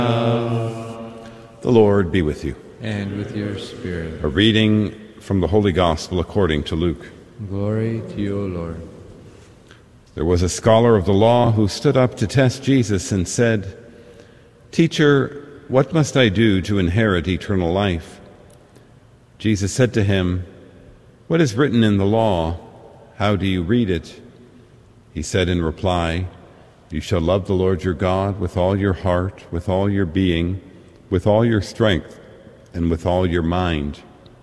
The Lord be with you. And with your spirit. A reading from the Holy Gospel according to Luke. Glory to you, O Lord. There was a scholar of the law who stood up to test Jesus and said, "Teacher, what must I do to inherit eternal life?" Jesus said to him, "What is written in the law? How do you read it?" He said in reply, "You shall love the Lord your God with all your heart, with all your being, with all your strength, and with all your mind,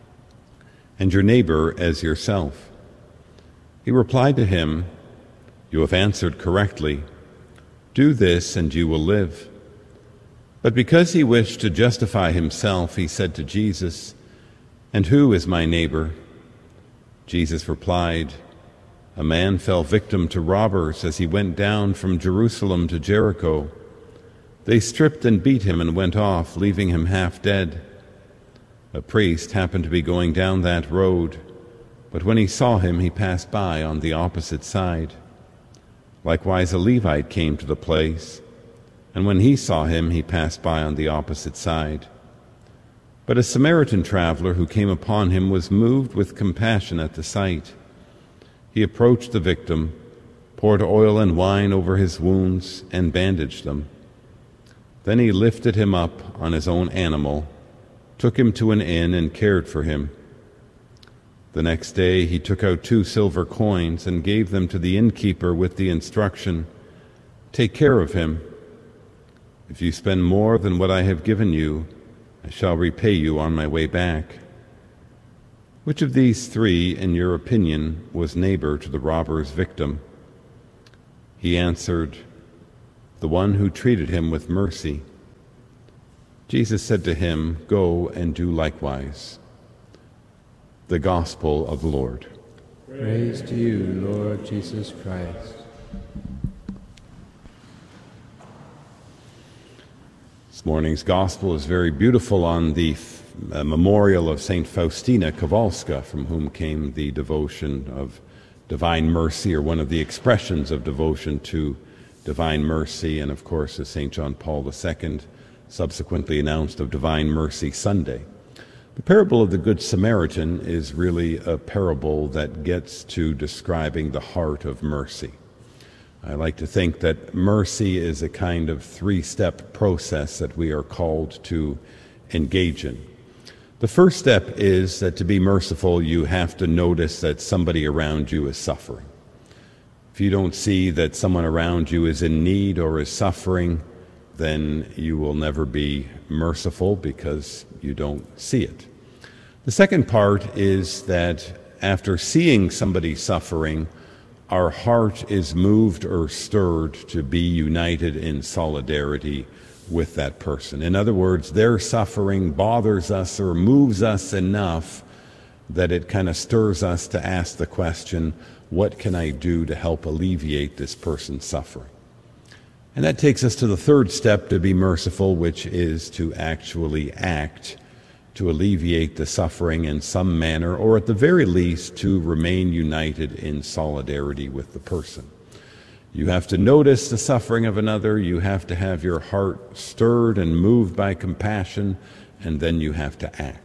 and your neighbor as yourself." He replied to him, "You have answered correctly. Do this and you will live." But because he wished to justify himself, he said to Jesus, "And who is my neighbor?" Jesus replied, "A man fell victim to robbers as he went down from Jerusalem to Jericho. They stripped and beat him and went off, leaving him half dead. A priest happened to be going down that road, but when he saw him, he passed by on the opposite side. Likewise, a Levite came to the place, and when he saw him, he passed by on the opposite side. But a Samaritan traveler who came upon him was moved with compassion at the sight. He approached the victim, poured oil and wine over his wounds, and bandaged them. Then he lifted him up on his own animal, took him to an inn, and cared for him. The next day he took out 2 silver coins and gave them to the innkeeper with the instruction, 'Take care of him. If you spend more than what I have given you, I shall repay you on my way back.' Which of these 3, in your opinion, was neighbor to the robber's victim?" He answered, "The one who treated him with mercy." Jesus said to him, "Go and do likewise." The Gospel of the Lord. Praise to you, Lord Jesus Christ. This morning's Gospel is very beautiful on the memorial of St. Faustina Kowalska, from whom came the devotion of divine mercy, or one of the expressions of devotion to divine mercy, and of course, as St. John Paul II subsequently announced, of Divine Mercy Sunday. The parable of the Good Samaritan is really a parable that gets to describing the heart of mercy. I like to think that mercy is a kind of 3-step process that we are called to engage in. The first step is that to be merciful, you have to notice that somebody around you is suffering. If you don't see that someone around you is in need or is suffering, then you will never be merciful because you don't see it. The second part is that after seeing somebody suffering, our heart is moved or stirred to be united in solidarity with that person. In other words, their suffering bothers us or moves us enough that it kind of stirs us to ask the question, what can I do to help alleviate this person's suffering? And that takes us to the third step to be merciful, which is to actually act to alleviate the suffering in some manner, or at the very least to remain united in solidarity with the person. You have to notice the suffering of another, you have to have your heart stirred and moved by compassion, and then you have to act.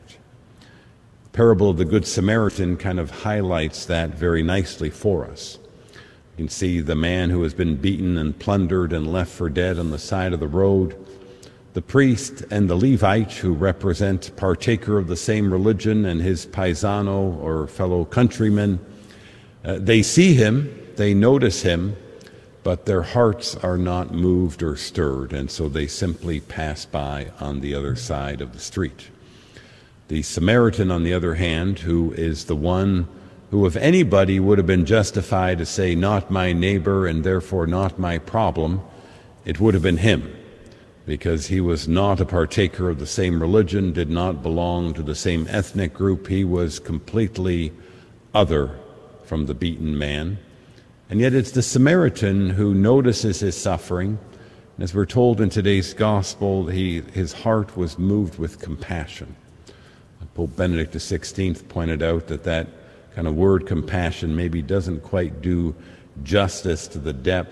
The parable of the Good Samaritan kind of highlights that very nicely for us. You can see the man who has been beaten and plundered and left for dead on the side of the road. The priest and the Levite, who represent partaker of the same religion, and his paisano or fellow countrymen, they see him, they notice him, but their hearts are not moved or stirred, and so they simply pass by on the other side of the street. The Samaritan, on the other hand, who is the one who, if anybody, would have been justified to say, "Not my neighbor, and therefore not my problem," it would have been him, because he was not a partaker of the same religion, did not belong to the same ethnic group. He was completely other from the beaten man. And yet it's the Samaritan who notices his suffering. And as we're told in today's Gospel, his heart was moved with compassion. Pope Benedict XVI pointed out that kind of word compassion maybe doesn't quite do justice to the depth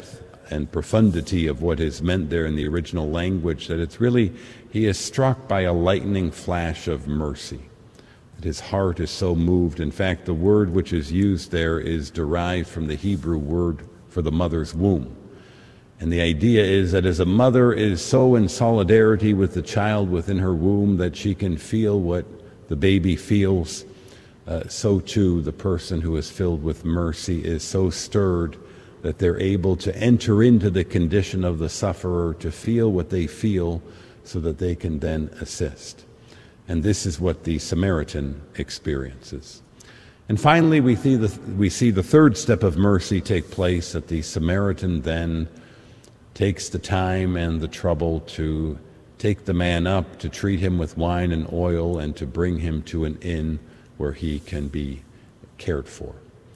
and profundity of what is meant there in the original language, that it's really, he is struck by a lightning flash of mercy. That his heart is so moved. In fact, the word which is used there is derived from the Hebrew word for the mother's womb. And the idea is that as a mother is so in solidarity with the child within her womb that she can feel what the baby feels, so too the person who is filled with mercy is so stirred that they're able to enter into the condition of the sufferer, to feel what they feel, so that they can then assist. And this is what the Samaritan experiences. And finally, we see the third step of mercy take place, that the Samaritan then takes the time and the trouble to take the man up, to treat him with wine and oil, and to bring him to an inn where he can be cared for.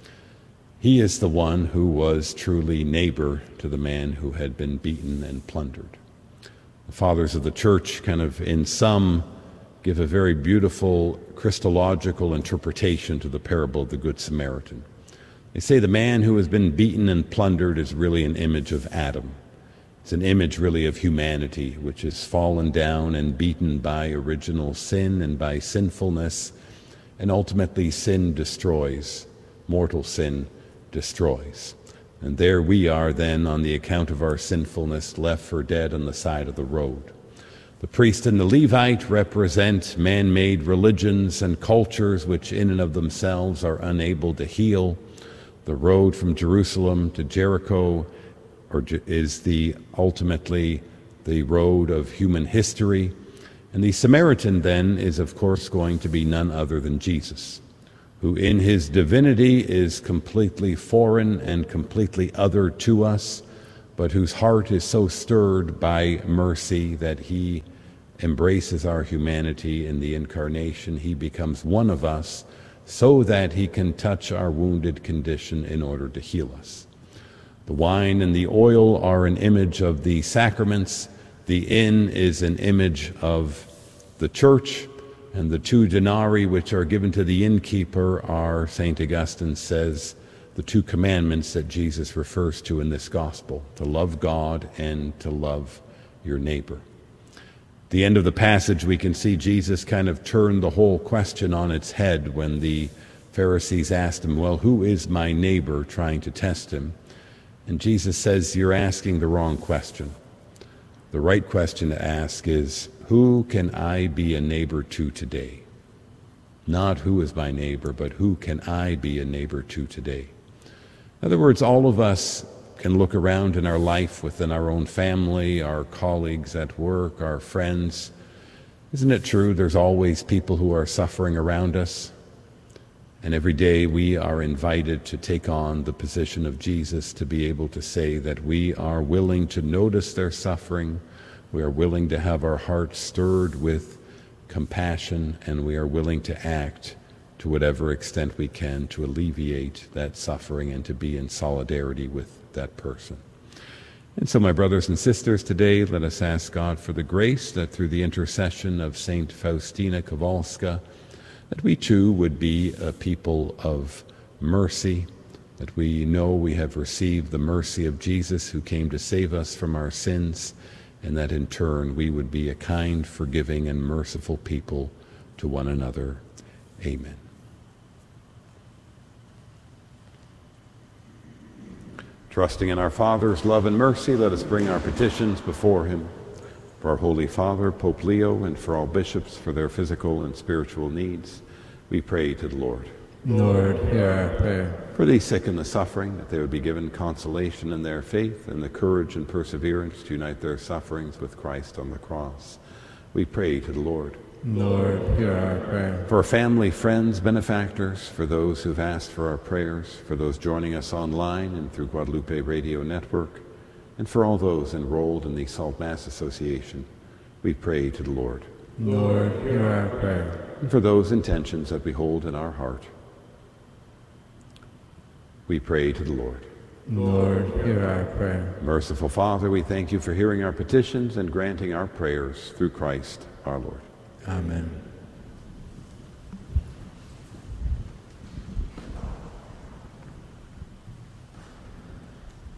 He is the one who was truly neighbor to the man who had been beaten and plundered. The fathers of the church kind of, in sum, give a very beautiful Christological interpretation to the parable of the Good Samaritan. They say the man who has been beaten and plundered is really an image of Adam. It's an image really of humanity, which is fallen down and beaten by original sin and by sinfulness, and ultimately sin destroys, mortal sin destroys. And there we are then, on the account of our sinfulness, left for dead on the side of the road. The priest and the Levite represent man-made religions and cultures which in and of themselves are unable to heal. The road from Jerusalem to Jericho is ultimately the road of human history. And the Samaritan then is, of course, going to be none other than Jesus, who in his divinity is completely foreign and completely other to us, but whose heart is so stirred by mercy that he embraces our humanity in the incarnation. He becomes one of us so that he can touch our wounded condition in order to heal us. The wine and the oil are an image of the sacraments. The inn is an image of the church, and the 2 denarii which are given to the innkeeper are, St. Augustine says, the 2 commandments that Jesus refers to in this gospel, to love God and to love your neighbor. At the end of the passage, we can see Jesus kind of turn the whole question on its head when the Pharisees asked him, well, who is my neighbor, trying to test him? And Jesus says, you're asking the wrong question. The right question to ask is, who can I be a neighbor to today? Not who is my neighbor, but who can I be a neighbor to today? In other words, all of us can look around in our life within our own family, our colleagues at work, our friends. Isn't it true there's always people who are suffering around us? And every day we are invited to take on the position of Jesus, to be able to say that we are willing to notice their suffering, we are willing to have our hearts stirred with compassion, and we are willing to act to whatever extent we can to alleviate that suffering and to be in solidarity with that person. And so, my brothers and sisters, today let us ask God for the grace that through the intercession of Saint Faustina Kowalska, that we too would be a people of mercy, that we know we have received the mercy of Jesus who came to save us from our sins, and that in turn we would be a kind, forgiving, and merciful people to one another. Amen. Trusting in our Father's love and mercy, let us bring our petitions before him. For our Holy Father, Pope Leo, and for all bishops, for their physical and spiritual needs, we pray to the Lord. Lord, hear our prayer. For the sick and the suffering, that they would be given consolation in their faith and the courage and perseverance to unite their sufferings with Christ on the cross, we pray to the Lord. Lord, hear our prayer. For our family, friends, benefactors, for those who've asked for our prayers, for those joining us online and through Guadalupe Radio Network, and for all those enrolled in the Salt Mass Association, we pray to the Lord. Lord, hear our prayer. And for those intentions that we hold in our heart, we pray to the Lord. Lord, hear our prayer. Merciful Father, we thank you for hearing our petitions and granting our prayers through Christ our Lord. Amen.